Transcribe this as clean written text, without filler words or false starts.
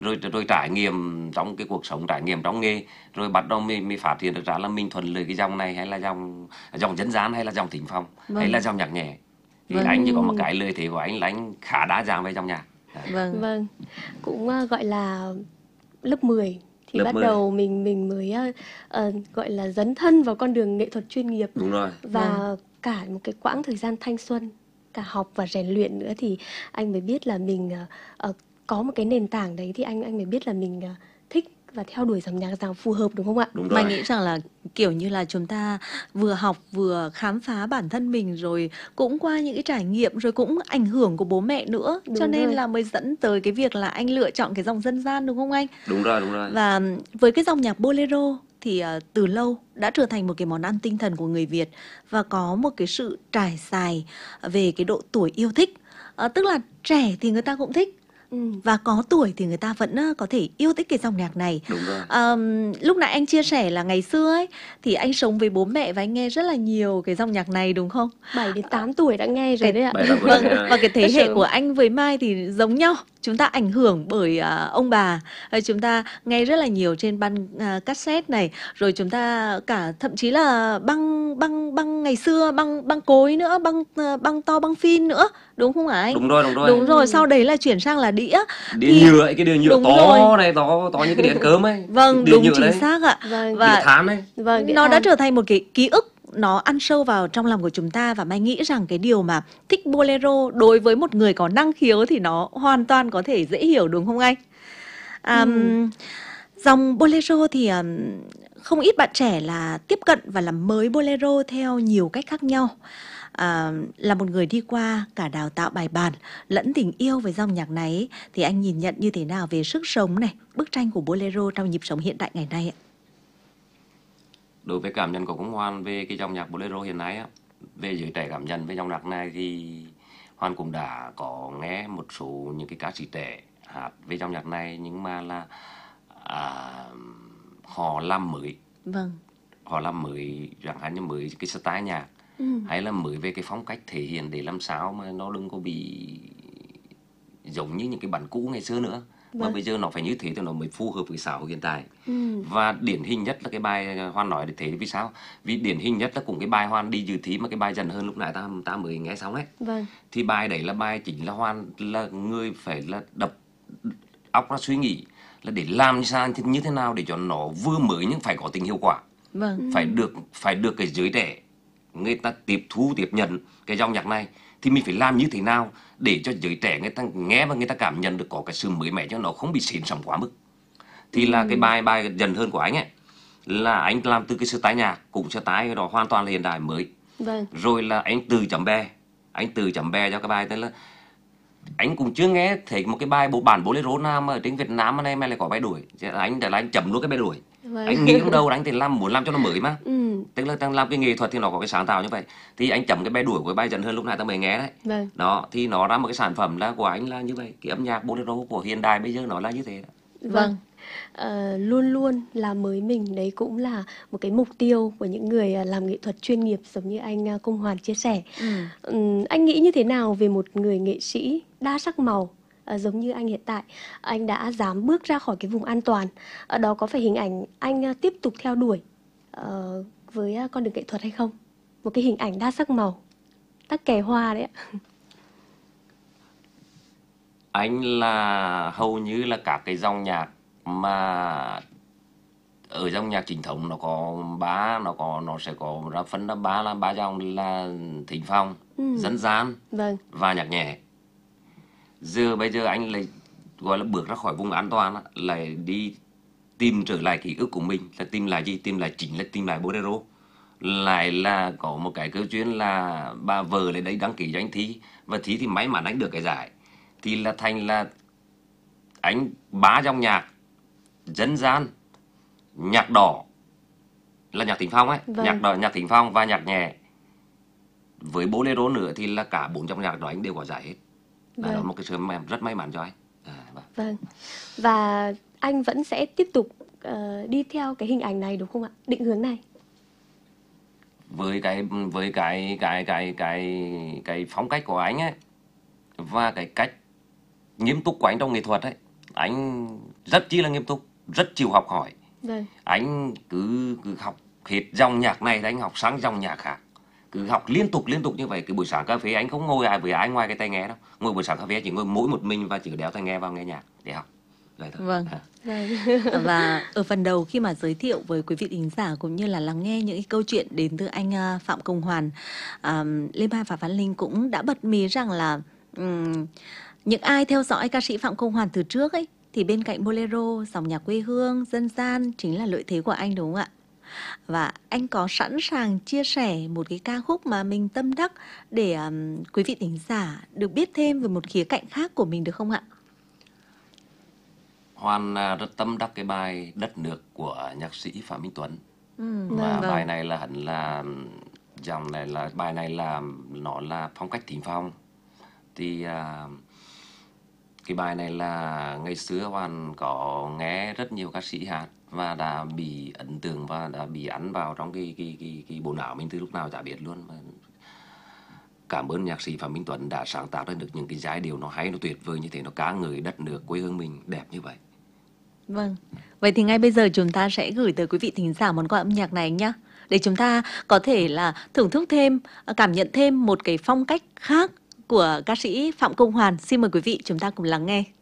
rồi trải nghiệm trong cái cuộc sống, trải nghiệm trong nghề, rồi bắt đầu mới phát hiện được ra là mình thuận lợi cái dòng này hay là dòng dòng dân gian hay là dòng thính phòng hay là Vâng, dòng nhạc nhẹ. Thì vâng, anh chỉ có một Ừm, cái lợi thế của anh là anh khá đa dạng về dòng nhạc. Đấy. vâng, vâng, cũng gọi là lớp 10 thì Lớp bắt 10. đầu mình mới gọi là dấn thân vào con đường nghệ thuật chuyên nghiệp, Đúng rồi. vâng. và cả một cái quãng thời gian thanh xuân, cả học và rèn luyện nữa thì anh mới biết là mình có một cái nền tảng đấy thì anh mới biết là mình thích và theo đuổi dòng nhạc nào phù hợp, đúng không ạ? Đúng Mai rồi. nghĩ rằng là kiểu như là chúng ta vừa học vừa khám phá bản thân mình, rồi cũng qua những cái trải nghiệm, rồi cũng ảnh hưởng của bố mẹ nữa, cho Đúng nên rồi. là mới dẫn tới cái việc là anh lựa chọn cái dòng dân gian, đúng không anh? Đúng rồi, đúng rồi. Và với cái dòng nhạc bolero thì từ lâu đã trở thành một cái món ăn tinh thần của người Việt, và có một cái sự trải dài về cái độ tuổi yêu thích. Tức là trẻ thì người ta cũng thích, và có tuổi thì người ta vẫn có thể yêu thích cái dòng nhạc này. Đúng rồi. Lúc nãy anh chia sẻ là ngày xưa ấy thì anh sống với bố mẹ và anh nghe rất là nhiều cái dòng nhạc này, đúng không? 7 đến 8 tuổi đã nghe rồi đấy ạ. 7-8 tuổi Vâng, nghe rồi. và cái thế Rất hệ sớm. của anh với Mai thì giống nhau. Chúng ta ảnh hưởng bởi ông bà. Chúng ta nghe rất là nhiều trên băng cassette này, rồi chúng ta cả thậm chí là băng ngày xưa, băng cối nữa, băng to, băng phim nữa, đúng không hả anh? Đúng rồi, đúng rồi. Đúng rồi, sau đấy là chuyển sang là đĩa. Đĩa Thì nhựa ấy, cái đĩa nhựa đúng to rồi. này, to như cái đĩa ăn cơm ấy. Vâng, Đĩa đúng nhựa chính đấy. xác ạ. Vâng. Đĩa Và than ấy. Vâng, đĩa nó đã than. trở thành một cái ký ức, nó ăn sâu vào trong lòng của chúng ta. Và Mai nghĩ rằng cái điều mà thích bolero đối với một người có năng khiếu thì nó hoàn toàn có thể dễ hiểu, đúng không anh? Dòng bolero thì không ít bạn trẻ là tiếp cận và làm mới bolero theo nhiều cách khác nhau. Là một người đi qua cả đào tạo bài bản lẫn tình yêu với dòng nhạc này ấy, thì anh nhìn nhận như thế nào về sức sống này, bức tranh của bolero trong nhịp sống hiện đại ngày nay ạ? Đối với cảm nhận của Công Hoan về cái dòng nhạc bolero hiện nay á, về giới trẻ cảm nhận về dòng nhạc này thì Hoan cũng đã có nghe một số những cái ca sĩ trẻ hát về dòng nhạc này, nhưng mà là à, họ làm mới, Vâng, họ làm mới chẳng hạn như mới cái style nhạc, hay là mới về cái phong cách thể hiện để làm sao mà nó đừng có bị giống như những cái bản cũ ngày xưa nữa, mà bây giờ nó phải như thế thì nó mới phù hợp với xã hội hiện tại. Và điển hình nhất là cái bài Hoan nói để thế vì sao, vì điển hình nhất là cũng cái bài Hoan đi dự thi mà cái bài Dần Hơn lúc nãy ta mới nghe xong ấy, Vâng. thì bài đấy là bài chính là Hoan là người phải là đập óc ra suy nghĩ là để làm sao như thế nào để cho nó vừa mới nhưng phải có tính hiệu quả, vâng, phải được cái giới trẻ người ta tiếp thu tiếp nhận cái dòng nhạc này, thì mình phải làm như thế nào để cho giới trẻ người ta nghe và người ta cảm nhận được có cái sự mới mẻ cho nó không bị xịn sầm quá mức. Thì là cái bài Dần Hơn của anh ấy là anh làm từ cái style nhạc cũng style đó hoàn toàn là hiện đại mới, Vâng. rồi là anh từ chấm bè cho cái bài, tức là anh cũng chưa nghe thấy một cái bài bản bolero nào mà ở trên Việt Nam mà này mày lại có bài đuổi, anh chấm luôn cái bài đuổi. Vâng. Anh nghĩ trong đầu là anh thì muốn làm cho nó mới mà, Ừ. tức là làm cái nghệ thuật thì nó có cái sáng tạo như vậy, thì anh chấm cái bài đuổi của bài Dần Hơn lúc này ta mới nghe đấy. Vâng. Đó thì nó ra một cái sản phẩm là của anh là như vậy, cái âm nhạc bolero của hiện đại bây giờ nó là như thế đó. vâng, Luôn luôn làm mới mình, đấy cũng là một cái mục tiêu của những người làm nghệ thuật chuyên nghiệp giống như anh Công Hoàn chia sẻ. Anh nghĩ như thế nào về một người nghệ sĩ đa sắc màu giống như anh hiện tại? Anh đã dám bước ra khỏi cái vùng an toàn. Đó có phải hình ảnh anh tiếp tục theo đuổi với con đường nghệ thuật hay không? Một cái hình ảnh đa sắc màu, tắc kè hoa đấy ạ. Anh là hầu như là các cái dòng nhạc mà ở dòng nhạc chính thống nó có nó sẽ có ra phân ra ba dòng là thính phòng, dân gian Vâng. và nhạc nhẹ. Bây giờ anh lại gọi là bước ra khỏi vùng an toàn á, lại đi tìm trở lại ký ức của mình, là tìm lại gì, chính là tìm lại bolero. Lại là có một cái câu chuyện là bà vợ lại đấy đăng ký cho anh thi, và thi thì may mắn anh được cái giải, thì là thành là anh ba dòng nhạc dân gian, nhạc đỏ là nhạc thính phong ấy, Vâng. nhạc đỏ, nhạc thính phong và nhạc nhẹ với bolero nữa, thì là cả bốn dòng nhạc đó anh đều có giải hết. Đó là Vâng. một cái sự rất may mắn cho anh. Vâng. Vâng. Và anh vẫn sẽ tiếp tục đi theo cái hình ảnh này đúng không ạ? Định hướng này. Với cái phong cách của anh ấy và cái cách nghiêm túc của anh trong nghệ thuật ấy, anh rất chi là nghiêm túc, rất chịu học hỏi. Vâng. Anh cứ học hết dòng nhạc này thì anh học sang dòng nhạc khác, cứ học liên tục như vậy. Cái buổi sáng cà phê anh không ngồi với ai ngoài cái tai nghe đâu, ngồi buổi sáng cà phê chỉ ngồi mỗi một mình và chỉ đeo tai nghe vào nghe nhạc để học vậy thôi. Vâng. Vâng. Và ở phần đầu khi mà giới thiệu với quý vị thính giả cũng như là lắng nghe những cái câu chuyện đến từ anh Phạm Công Hoàn, Lê Mai và Văn Linh cũng đã bật mí rằng là những ai theo dõi ca sĩ Phạm Công Hoàn từ trước ấy thì bên cạnh bolero, dòng nhạc quê hương, dân gian chính là lợi thế của anh, đúng không ạ? Và anh có sẵn sàng chia sẻ một cái ca khúc mà mình tâm đắc để quý vị thính giả được biết thêm về một khía cạnh khác của mình được không ạ? Hoàn rất tâm đắc cái bài Đất Nước của nhạc sĩ Phạm Minh Tuấn. Và Vâng. bài này là hẳn là dòng này là bài này là nó là phong cách thính phong. Thì cái bài này là ngày xưa Hoàn có nghe rất nhiều ca sĩ hát và đã bị ấn tượng và đã bị ăn vào trong cái bộ não mình từ lúc nào chả biết luôn. Và cảm ơn nhạc sĩ Phạm Minh Tuấn đã sáng tác ra được những cái giai điệu nó hay, nó tuyệt vời như thế, nó ca ngợi đất nước quê hương mình đẹp như vậy. Vâng. Vậy thì ngay bây giờ chúng ta sẽ gửi tới quý vị thính giả món quà âm nhạc này nhé. Để chúng ta có thể là thưởng thức thêm, cảm nhận thêm một cái phong cách khác của ca sĩ Phạm Công Hoàn. Xin mời quý vị chúng ta cùng lắng nghe.